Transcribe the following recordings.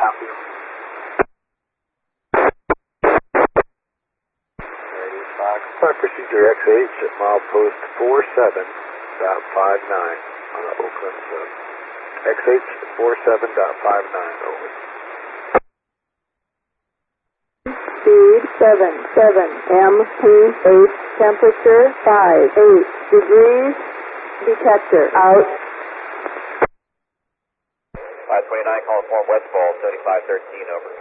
Copy. Flight procedure XH at milepost 47.59 on the Oakland sub. XH 47.59, over. Speed 77, MPH, temperature 58 degrees, detector out. 529, call form Westfall 7513, over.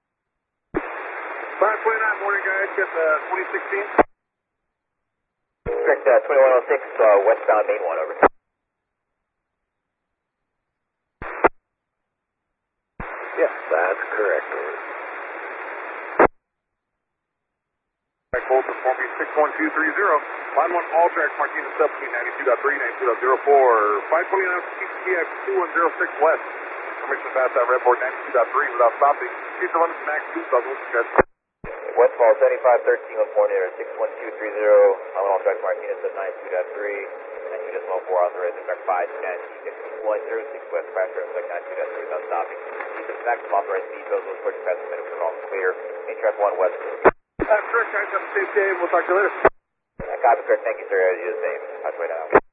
529, morning guys, get the 2016. Correct, 2106, westbound main 1, over. Yes, that's correct, over. Hold perform me 61230. Line 1 all tracks Martinez sub between 92.3 92.04. 529 TCF 2106 west. Permission to pass that red board 92.3 without stopping. Future limits max 2,000. Westfall 7513, California, 61230. Line 1 all tracks Martinez sub 92.3 92.04. Authorized track 510 6106 west. Pressure effect 92.3 without stopping. Maximum authorized speed goes towards passing minutes are all clear. Main track 1 west. Correct, guys. Have a safe day. We'll talk to you later. Copy, correct. Thank you, sir. You the same. Touch way now.